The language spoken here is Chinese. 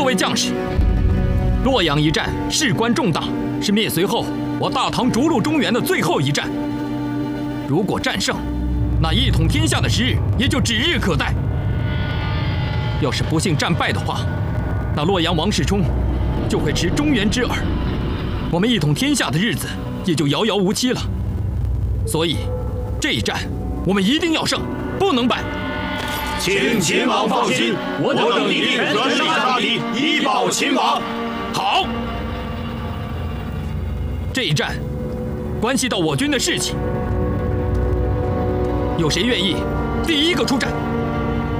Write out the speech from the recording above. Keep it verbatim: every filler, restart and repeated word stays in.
位将士，洛阳一战事关重大，是灭隋后我大唐逐鹿中原的最后一战。如果战胜，那一统天下的时日也就指日可待。要是不幸战败的话，那洛阳王世充就会持中原之耳，我们一统天下的日子也就遥遥无期了。所以，这一战我们一定要胜，不能败。 请秦王放心，我等必定全力杀敌，以保秦王。 好，这一战关系到我军的士气，有谁愿意第一个出战？